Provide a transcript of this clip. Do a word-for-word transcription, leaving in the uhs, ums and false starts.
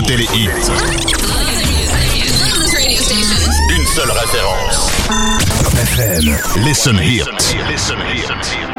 Écoutez les hits. Une seule référence. Top F M. Listen Hits. Listen Hits.